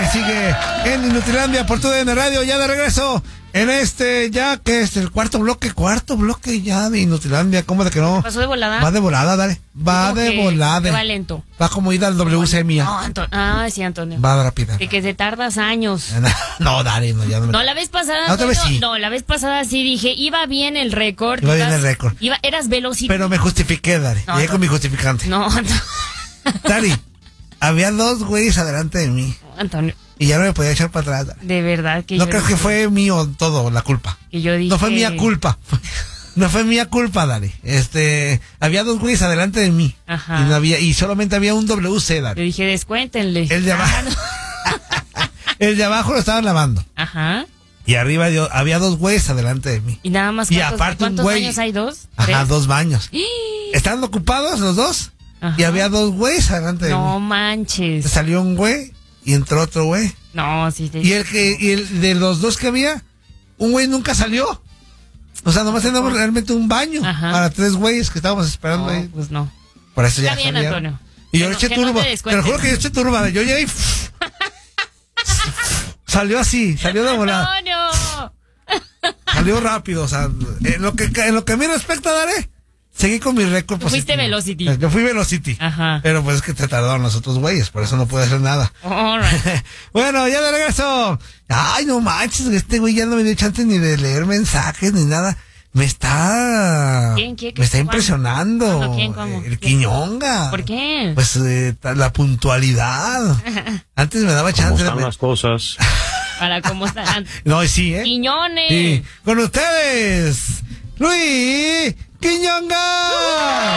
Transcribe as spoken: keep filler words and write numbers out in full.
sigue en Inutilandia por tu D N Radio, ya de regreso en este, ya que es el cuarto bloque, cuarto bloque ya de Inutilandia, ¿cómo de que no? ¿Pasó de volada? Va de volada, dale, va de que, volada. que va lento. Va como ida al W C M I A. No, Antonio. Ah, sí, Antonio. Va rápida. De que te tardas años. No, dale, no, ya no me... No, la vez pasada, La otra vez Antonio, sí. no, la vez pasada sí dije, iba bien el récord. Iba bien ibas- el récord. Iba, eras velocito. Pero me justifiqué, Dari, No, llegué no. con mi justificante. No, Antonio. Dari, había dos güeyes adelante de mí Antonio, y ya no me podía echar para atrás. de verdad que No yo creo que dije- fue mío todo la culpa. que yo dije... No fue mía culpa. No fue mía culpa, Dari. Este, había dos güeyes adelante de mí. Ajá. Y no había, y solamente había un W C, Yo Dari. dije, descuéntenle. El de abajo. Ah, no. El de abajo lo estaban lavando. Ajá. Y arriba yo- había dos güeyes adelante de mí. Y nada más, Y ¿cuántos, aparte un ¿cuántos güey- años hay? ¿Dos? Ajá, ¿Tres? dos baños. Estaban ocupados los dos. Ajá. Y había dos güeyes adelante de No mí. manches. Salió un güey y entró otro güey. No, sí, sí. Y el que, y el de los dos que había, un güey nunca salió. O sea, nomás teníamos realmente un baño Ajá. para tres güeyes que estábamos esperando No, ahí. pues no. Por eso ya Está bien, salieron. Antonio. Y yo Que le no- eché que no turbo. te Te lo descuenten. juro que yo eché turbo. Yo llegué y salió así, salió de volada. ¡Antonio! Salió rápido. O sea, en lo que, en lo que a mí respecta, Daré, seguí con mi récord positivo. Fuiste Velocity. Yo fui Velocity. Ajá. Pero pues es que te tardaron los otros güeyes, por eso no pude hacer nada. All right. Bueno, ya de regreso. Ay, no manches, este güey ya no me dio chance ni de leer mensajes ni nada. Me está... ¿Quién? ¿Qué? Me está ¿Cuándo? impresionando. ¿Cuándo? ¿Quién? ¿Cómo? El ¿Quién? Quiñonga. ¿Por qué? Pues eh, ta- la puntualidad. Antes me daba ¿Cómo chance están de... las cosas? Para cómo están. No, sí, ¿eh? Quiñones. Sí. Con ustedes, Luis Quiñonga.